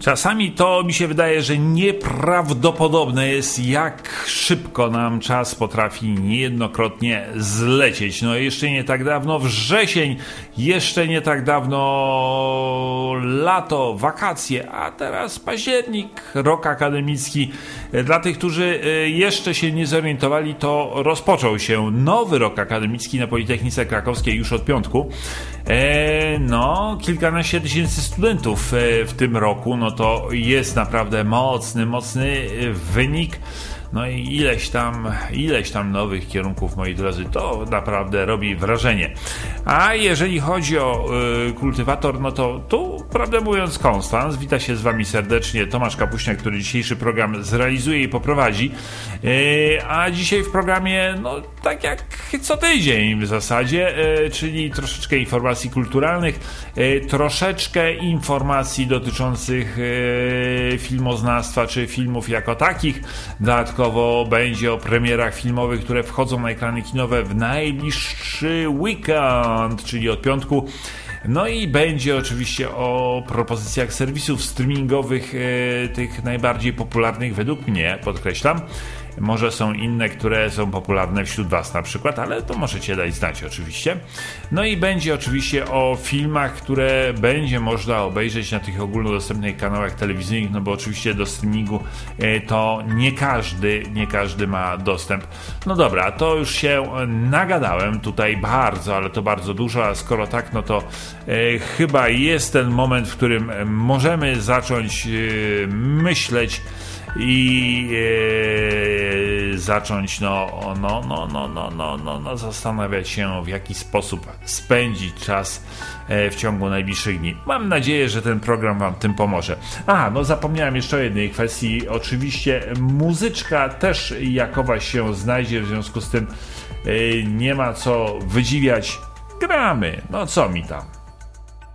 Czasami to mi się wydaje, że nieprawdopodobne jest, jak szybko nam czas potrafi niejednokrotnie zlecieć. No jeszcze nie tak dawno wrzesień, jeszcze nie tak dawno lato, wakacje, a teraz październik, rok akademicki. Dla tych, którzy jeszcze się nie zorientowali, to rozpoczął się nowy rok akademicki na Politechnice Krakowskiej już od piątku. Kilkanaście tysięcy studentów w tym roku, no to jest naprawdę mocny wynik. No i ileś tam nowych kierunków, moi drodzy, to naprawdę robi wrażenie. A jeżeli chodzi o kultywator, no to tu, prawdę mówiąc, Konstans. Wita się z wami serdecznie Tomasz Kapuśniak, który dzisiejszy program zrealizuje i poprowadzi. A dzisiaj w programie, no tak jak co tydzień w zasadzie, czyli troszeczkę informacji kulturalnych, troszeczkę informacji dotyczących filmoznawstwa czy filmów jako takich. Dodatkowo będzie o premierach filmowych, które wchodzą na ekrany kinowe w najbliższy weekend, czyli od piątku. No i będzie oczywiście o propozycjach serwisów streamingowych, tych najbardziej popularnych według mnie, podkreślam. Może są inne, które są popularne wśród was na przykład, ale to możecie dać znać oczywiście. No i będzie oczywiście o filmach, które będzie można obejrzeć na tych ogólnodostępnych kanałach telewizyjnych, no bo oczywiście do streamingu to nie każdy ma dostęp. No dobra, to już się nagadałem tutaj bardzo, ale to bardzo dużo, a skoro tak, no to chyba jest ten moment, w którym możemy zacząć myśleć i zacząć zastanawiać się, w jaki sposób spędzić czas w ciągu najbliższych dni. Mam nadzieję, że ten program wam tym pomoże. Zapomniałem jeszcze o jednej kwestii. Oczywiście muzyczka też jakowaś się znajdzie, w związku z tym nie ma co wydziwiać. Gramy, no co mi tam.